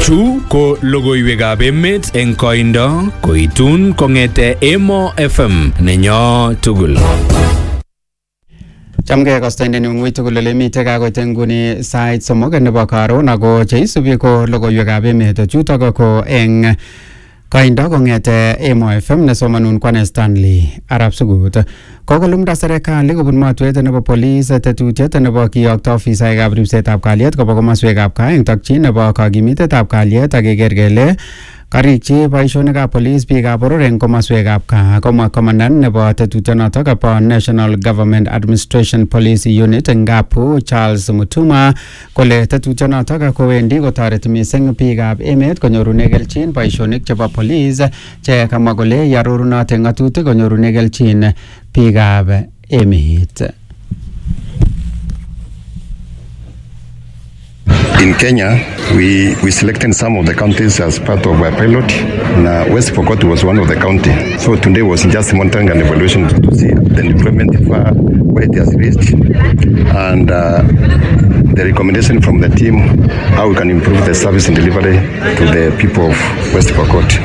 Chu ko logoiwekab emet eng koindo koitun kong'ete Emo FM nenyo tugul. Chamgei kastoindet ng'ui tugul ole mitei kakoit nguni sait somok nebo karon ako cheisubi ko logoiwekab emet chutok ko eng koindo kong'ete Emo FM nesomanun Kwane Stanley Arap Sugut. Kokolumda serikali kobun matwet nebo polis tetutiet nebo kiyokto ofisaekab ribsetab kalyet koba komaswekab gaa eng tokyin nebo kakimitetab kalyet ak keker kele karikchi boisionikab polis biikab boror eng komaswekab gaa. Komwa komandan nebo tetutyonotok bo National Government Administration Police Unit Ngapu Charles Mutuma kole tetutyonotok kowendi kotoreti mising biikab emet konyorune kelchin boisionik chebo polis che kamwa kole yarorunot eng ng'atutik konyorune kelchin biikab emet. In Kenya, we selected some of the counties as part of our pilot. West Pokot was one of the counties. So today was just monitoring and evaluation to see the deployment, where it has reached, and the recommendation from the team, how we can improve the service and delivery to the people of West Pokot.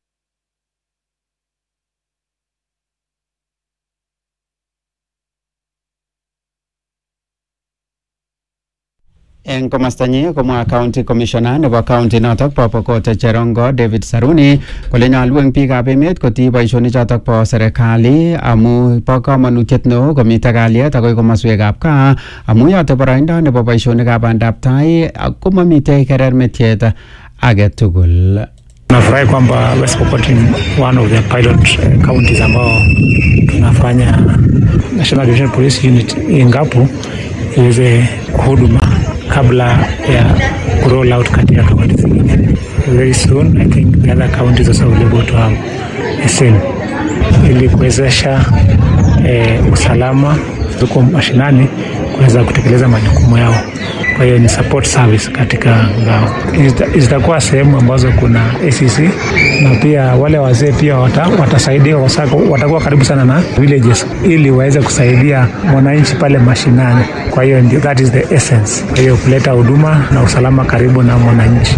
Eng komastanyi komwa county commissioner nebo county notok bo Pokot Cherongo David Saruni kole nyolu eng biikab emet kotii boisionik chotok bo serikali amu bo kamanutiet neo komite kalyet akoi komaswekab gaa amu yote boroindo nebo boisionikab bandab tai ako mamite kerermetiet age tugul. Nafurahi kwamba West Pokot ni one of the pilot counties ambao tunafanya National Division Police Unit Ngapu iweze huduma kabla ya roll out katika kaunti zingine. Very soon I think the other counties also will be able to have the same, ili kuwezesha usalama huko mashinani kuweza kutekeleza majukumu yao. Kwa hiyo ni support service katika ngao. Zitakuwa sehemu ambazo kuna ACC na pia wale wazee pia watasaidia, watakuwa karibu sana na villages ili waweze kusaidia wananchi pale mashinani. Kwa hiyo that is the essence. Kwa hiyo kuleta huduma na usalama karibu na mwananchi.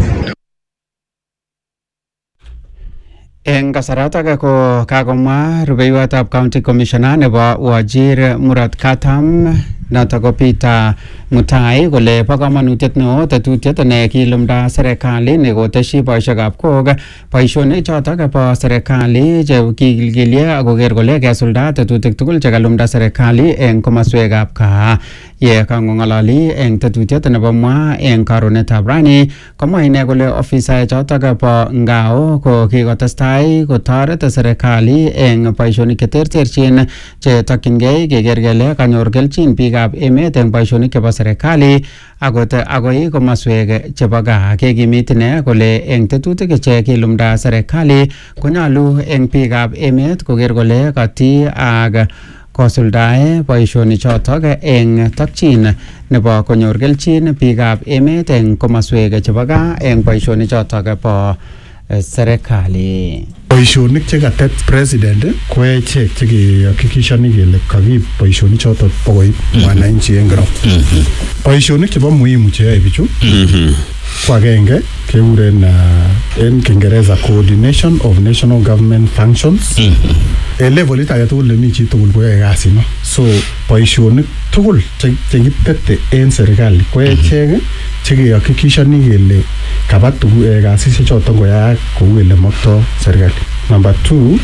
Eng kasaratak ko kakomwa rubeiwotab county commissioner nebo Wajir Murad Katam notok ko Peter Mutai kole bo kamanutiet neo tetutiet ne kilumda serikali nekoteshi boisiekab kok boisionik chotok bo serikali che kikilgilye akoker kole kesulda tetutik tugul che kalumda serikali eng komaswekab gaa. Ye kang'ololi eng tetutiet nebo mwa eng karonetab rani komwa ine kole ofisaek chotok bo ngao ko kikotestai kotoret serikali eng boisionik cheterterchin che tokyingei keker kele kanyor kelchin biikab emet eng boisionik chebo serikali akot akoi komaswek chebo gaa. Kekimit ine kole eng tetutik che kilumda serikali konyolu eng biikab emet koker kole kati ak kosuldae boisionik chotok eng tokyin nebo konyor kelchin biikab emet eng komaswek chebo gaa eng boisionik chotok bo serikali. Boisionik che katet president ko echek che kehakikishani kele kakib boisionik chotok bokoi mwananchi eng ground. Boisionik chebo muhimu che yoe bichu ko agenge kekuren en Kiingereza coordination of national government functions. Levelit age tugul nemi chi tugul koyoe kasino. So boisionik tugul che kitete en serikali ko echek che kehakikishani kele kaba kasisiek choton koyaak kou ele moktoi serikali. Number 2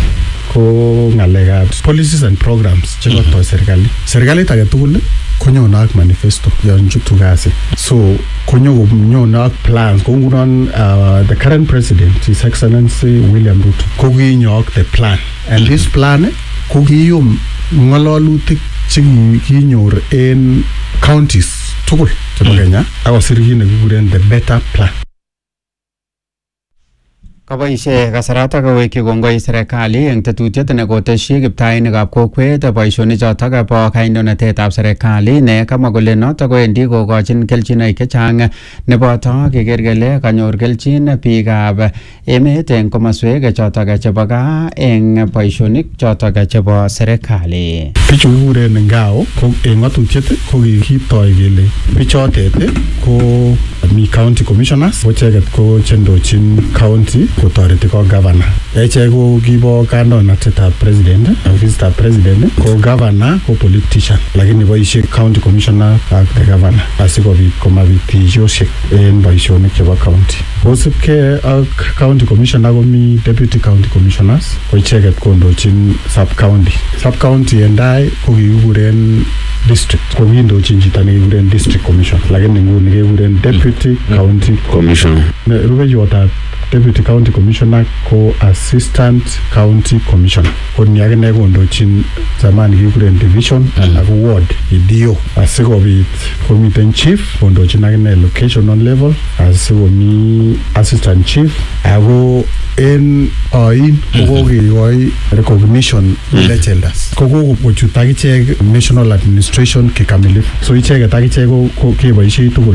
ko ng'alekab policies and programs che kotoi serikali. Serikalit age tugul konyone ak manifesto yon chutu kasi. So konyone ak plans. Kou ngunon the current president, His Excellency William Ruto, ko kinyo ak the plan. And this plan ko kiyum ng'alalutik che kinyor en counties tugul chebo Kenya akosir kit nekikuren the better plan. Kaboishe kasarata kowekyi kongoi serikali eng tetutiet nekoteshi kiptainikab kokwet boisionik chotok bo kandoinatetab serikali ne kamwa kole notok kowendi kokochin kelchinoik chechang neboto keker kele kanyor kelchin biikab emet eng komaswek chotok chebo gaa eng boisionik chotok chebo serikali. Bichu kikuren ngao ko eng ngatutiet ko kikitoi kele bichotet ko mi county commissioners ko icheket ko chendochin county kotoreti ko governor. Echek ko kibo kandoinatetab president, ofisitab president ko governor ko politician, lakini boisie county commissioner ak the governor asikobit komabit tishosiek en boisionik chebo county. Kosubkei ak county commissioner komi deputy county commissioners ko icheket kondochin sub county. Sub county endai ko kikuren district ko kindochin chito nekikuren district commission, lakini nguni kekuren deputy county commissioner. Rubeiwotab deputy county commissioner ko assistant county commissioner. Ko ni akine kondochin zamani kikuren division ak ward EDO asikobit komiten chief kondochin akine locational level asikomi assistant chief ako en oin kokokekoi recognition legenders kokochut akichek national administration kikamilifu, so icheket akichek ko keboisie tugul.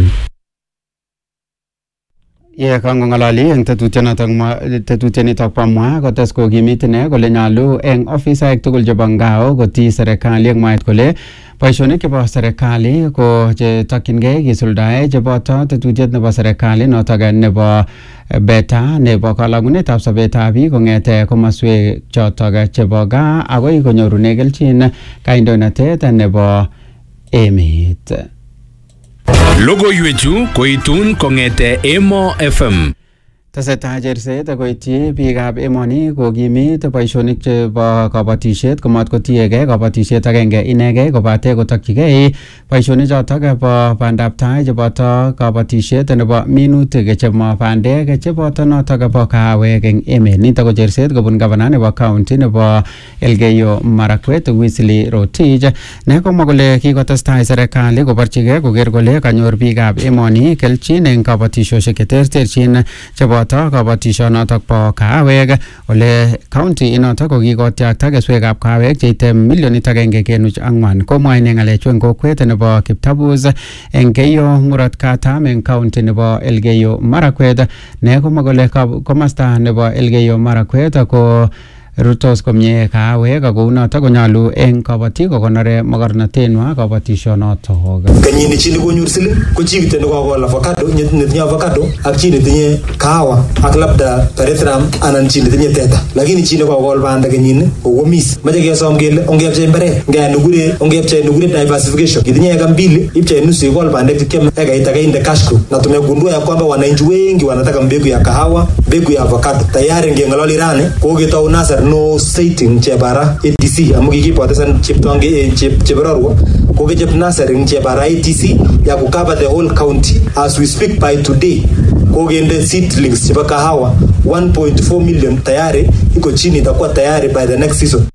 Ye kangolali eng tetutionitok pamwa kotes kokimit ine kole nyalu eng ofisaek tugul chebo ngao kotii serikali eng mwaet kole boisionik chebo serikali ko chetokyingei kisuldae cheboto tetutiet nebo serikali notok nebo beta nebo kalagunetab sobetab biik kong'ete komaswek chotok chebo gaa agoi konyorune kelchin kandoinatet nebo emet. Logoiwechu koitun kong'ete Emo FM. Tesetai cherset koityi biikab emoni kokimit boisionik chebo kabatisiet komat kotiegei kabatisiet agenge inegei kobate kotokyigei boisionik chotok bo bandab tai cheboto kabatisiet nebo minutik chebo bandek cheboto notok bo kahawek eng emet. Nitok ko cherset kobun gavana nebo county nebo Elgeyo Marakwet Wesley Rotich ne komwa kole kikotestai serikali koborchigei koker kole kanyor biikab emoni kelchin eng kabatisiosiek cheterterchin chebo kabatishonotok bo kahawek ole county inotok ko kikotyakta keswekab kahawek cheite 1.4 komwa ine ng'alechu eng kokwet nebo Kiptabus eng Keiyo murot katam eng county nebo Elgeyo Marakwet ne komwa kole komasta nebo Elgeyo Marakwet ko rutos komye kahawek ako unotok konyalu eng kabatik kokonore makornatenwa kabatishonotok. Kenyini chi nekonyor siling ko chi kityo nekokol avocado, netinye avocado ak chi netinye kahawa ak labda peretram anan chi netinye teta. Lakini chi nekokol banda kenyini kokomis. Mache kesom kele ongepchei mbaret, ongepchei nekure diversification. Kitinye eka mbili, ipchei nusu ikol bandek tukiame eka itaka inde cash crop. Na tumegundua ya kwamba wananchi wengi wanataka mbegu ya kahawa, mbegu ya avocado. Tayari ngengalali rane koketau nasar no stating chebara ATC amu kikipotesan cheptonge cheberorwa kokechep nasari chebara ATC ya kukaba the whole county. As we speak by today kokende seedlings cheba kahawa 1.4 million tayari iko chini, itakuwa tayari by the next season.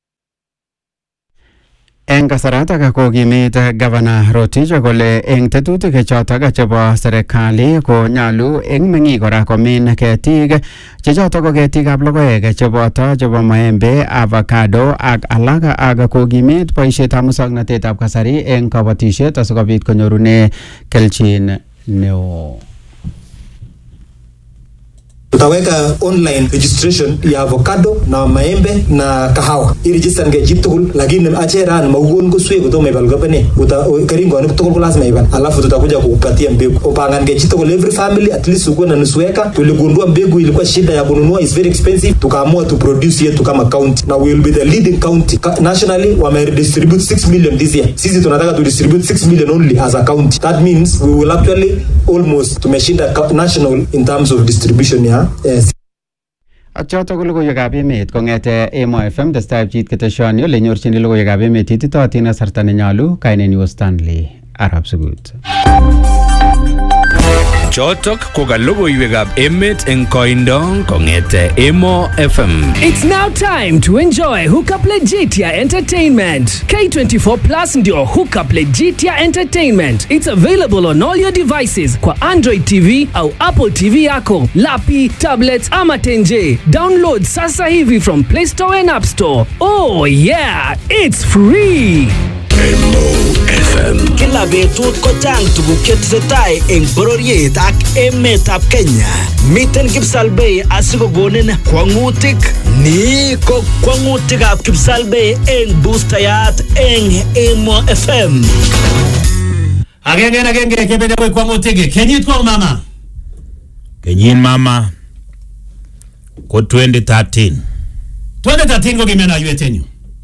Eng kasaratak kokimit Governor Rotich kole eng tetutik chotok chebo serikali ko nyalu eng meng'ik kora komin ketik chechotok ko ketikab logoek cheboto chebo maembe, avocado ak alak ak kokimit boisietab musoknotetab kasari eng kabatisiet asikobit konyorune kelchin neo. Tutaweka online registration ya avocado na maembe na kahawa. I-register nge chitugul, lakini achera na maugon kuswe kutoka ibal gopene. Karingo ni kutoka lazima ibal. Alafu tutakuja kukupatia mbegu. Upanga nge chitugul every family at least uko na nusu eka. Tuligundua mbegu ilikuwa shida ya kununua is very expensive. Tukaamua to produce yetu kama county. Now we will be the leading county. Nationally wame distribute 6 million this year. Sisi tunataka to distribute 6 million only as a county. That means we will actually almost tumeshinda national in terms of distribution ya ak chotok ko logoiwekab emet kong'ete Emo FM testai pchit keteshoni ole nyorchini logoiwekab emet ititootin kasarta nenyolu. Kainenyu Stanley Arab Sugut. Chotok ko ka logoiwekab emet eng koindo kongete Emo FM. It's now time to enjoy Hookup Legitia Entertainment. K24 Plus ndio Hookup Legitia Entertainment. It's available on all your devices kwa Android TV au Apple TV yako, lapi, tablets ama tenje. Download sasa hivi from Play Store and App Store. Oh yeah, it's free. FM. Kila betut ko chang tuguk chetesetai eng bororiet ak emetab Kenya. Miten Kipsalbei asikokonin kwangutik. Ni ko kwangutikab Kipsalbei eng boostayat eng Emo FM. Agenge kebede kwa kwangutik. Kenyit kwa mama. Kenyin mama ko 2013. 2013 ko kimena yuetenyu.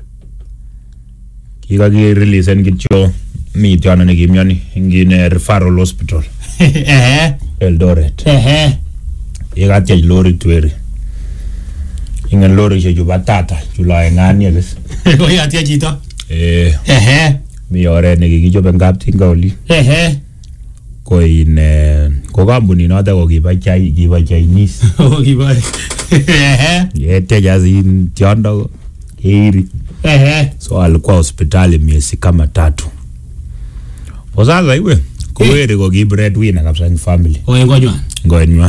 Kikakireleasen kityo mityo nekimyoni ngine referral hospital. Eldoret. Yekatyech lorit weri. Ingen lorishek chu batata chulae nganyekis. Ko yatyech chito. Mi oret nekikichobe eng kaptinga oli. Ko ko kampuni noto ko kiba Chinese. Kiba. Yetyech asin tiondo keiri. So alikuwa hospitali miezi kama 3. Kwa sasa iwe kuweri ko ki breadwinner kabisa ni family. Ngonywa.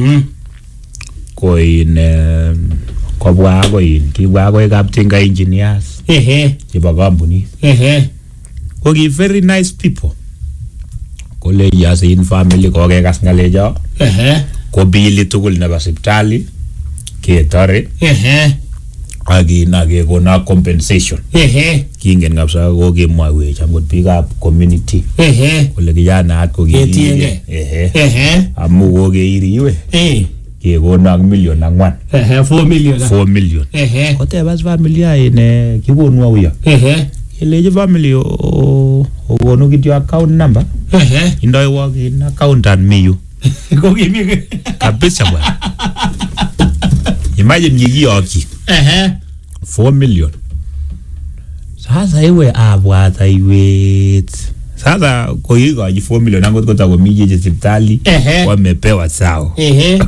Ko kobwa ko kibwa ko kaptinga engineers. Kiba company. Ko ki very nice people. Ko le yase in family ko ke kas ngalejo. Ko bili tugul nebo hospitali ketore. Agina ke kona compensation. Kingen kabisa ko kemwawech angot biikab community. Kole kijana at ko ketienge. Amu ko keiriwe. Ke kona million angwan. 4 million. 4 million. Kote bas familia ine kikonu uya. Ile family o kono kityo account number. Indoi work in accountant miyu. Ko kimi kabisa bwana. Imagine yigiyoki. 4 million. Sasa iwe abwata iwet. Sasa ko yigoji 4 million angot kotakomije hospitali wamepewa sao.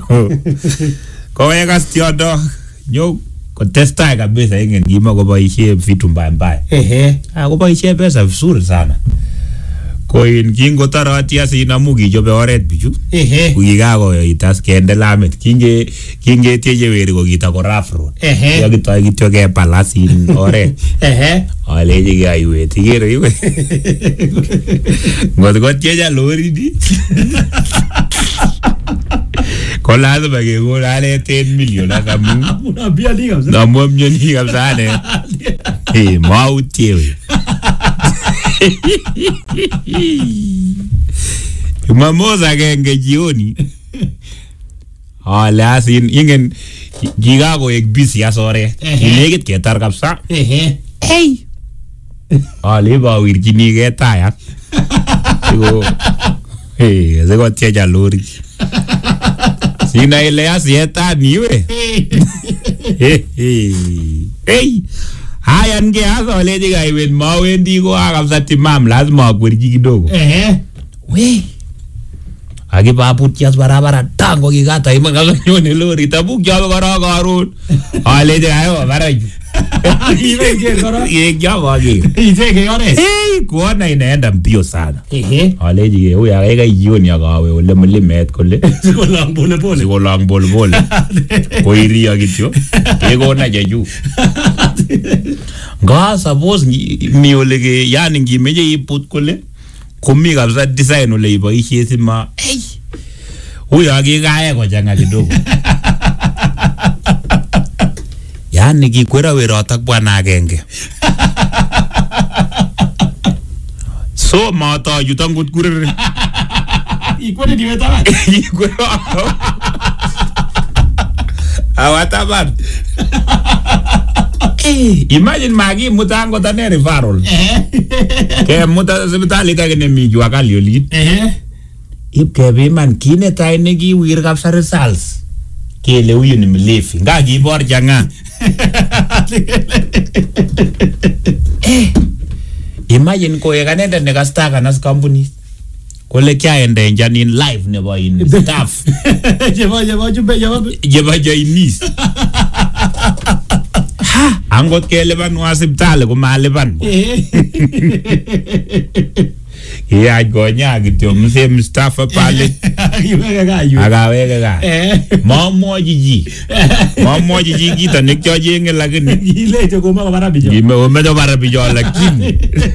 Ko weka stiodo nyo ko testa kabisa ingen ngima ko boisie vitu mbaya. Ko boisie pesa vizuri sana. Ko kingo tarati asinamu kijobe oret bichu. Kuyigako itas kende lamet kinge tieje weri ko kita ko rough road. Yakitoy kityo ke palasin oret. Aleje ke aiwe tigere iwe. Ngot tieja lori di. Ko lazima ke go ale 10 million akamu. Una bia liga. Na mo mnyoni kabisa ne. Mautie. Mamoza genge jioni. Alasin ingen gigago ek busy asore. Inegit ketar kapsa. Hey. Ale ba wirgini geta ya. Digo. Zego tieja lori. Sina ile asieta niwe. Hey. Haya nge hazo lady guy with mawendi ko akapsa timam lazima akwerji kidogo. We. Akipaputias barabara tango kikata imanga nyone lori tabu kyabe karon. Lady guy baraju. Iweke kora. Yekyabe age. Iteke yore. Kuona inaenda mbio sana. Lady guy huyu akaiga jioni akawe ole mlimet kole. Sikolang pole pole. Koiria kityo. Kekona jeju. Nga suppose mi olege yani ngimeje iput kole komi kabisa design ole iboisie sima huyo akikae kwa janga kidogo. Yani kikwera werota bwana agenge. So mata yutangut kurere. Ikwere diweta. Ikwera. Awataban. Imagine magi mutango tane referral. Ke muta hospitali ka kene miju akalioli. Ip kebe man kine tai negi wir kapsa results. Kele uyu ni mlefi. Nga gibor janga. Imagine ko yeganenda negastaka nas companies. kole kyaende janin live nebo in staff jeba Chinese angot kelipan wasipitali kumalipan ya gonya kityo mse Mustafa pale akaweke ka mamwochi ji kito nekyochenge lakini Ile chokoma kwa barabijo. Umecho barabijo lakini